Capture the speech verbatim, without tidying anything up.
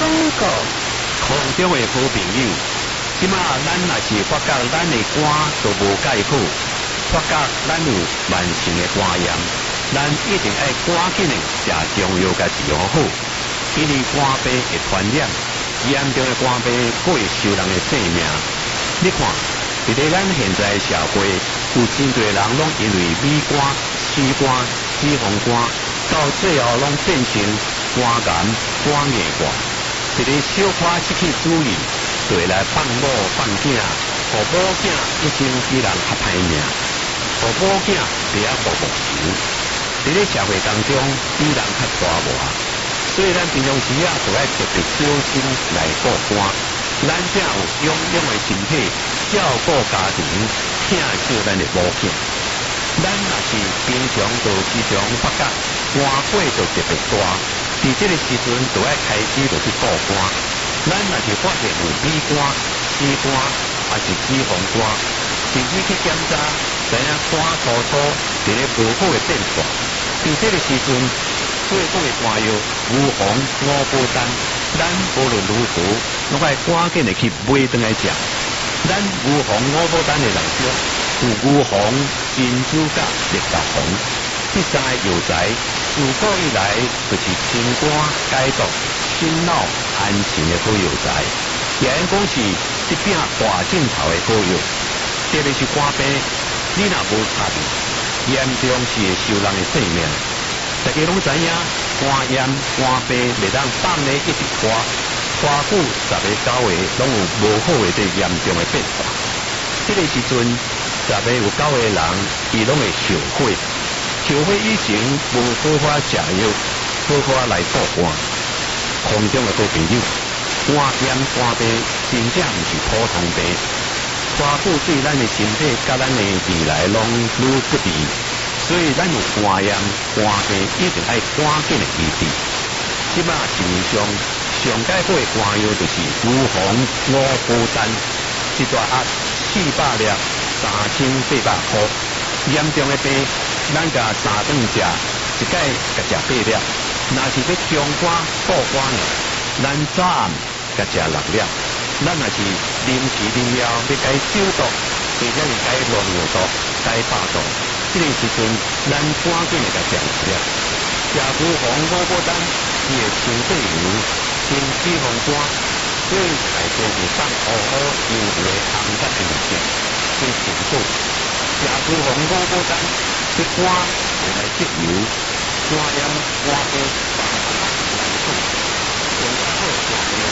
广告。 空中的好朋友，即马咱若是发觉咱的肝都无解好，发觉咱有慢性的肝炎，咱一定要赶紧的食中药甲治疗好，因为肝病会传染，严重的肝病可会收人的性命。你看，伫咧咱现在社会，有真侪人拢因为米肝、C肝、脂肪肝，到最后拢变成肝癌、肝硬化。伫咧小可失去主意，就会来放某放囝，互某囝一生比人较歹命，互某囝比较无无求。伫咧社会当中，比人较大磨，所以咱平常时啊，就要特别小心来顾肝。咱才有养养的身体，照顾家庭，疼惜咱的某囝。咱若是平常就时常发觉肝火就特别大，伫这个时阵就要开始就去顾肝。咱若是发现有米肝、C肝还是脂肪肝，甚至去检查，知影肝粗粗伫咧无好的变化。伫这个时阵，最好的肝药牛黄、五宝丹，咱无论如何，拢爱赶紧的去买转来食。咱牛黄、五宝丹的内中，有牛黄、珍珠甲绿豆黄，这三个药材自古以来就是清肝解毒、心脑安神的好药材，也讲是一柄大正头的好药。特别是肝病，你若无察觉，严重是会收人的性命。大家拢知影，肝炎、肝病袂当放咧一直拖，拖久十个九个拢有无好的这严重的变化。这个时阵，十个有九个人，伊拢会烧火，烧火以前无好法食药，好法来顾肝。空中的好朋友，肝炎、肝病真正毋是普通病，拖久对咱的身体甲咱的未来拢愈不利。所以咱有肝炎、肝病一定爱赶紧的医治。即马市面上上解好的肝药就是牛黄、五宝丹，一大盒四百粒，三千八百块。严重的病，咱甲三顿食，一摆甲食八粒。若是要中肝、补肝呢，咱早暗甲食六粒。咱若是临时临了要甲伊消毒，或者是甲伊乱药毒、甲伊爆毒。这个时阵，咱赶紧来甲食一粒，食牛黄、五宝丹，伊会清肺炎、清脂肪肝，所以内底有放好好优质的红色的物件，对健康。食牛黄、五宝丹，对肝会来节油，肝炎、肝病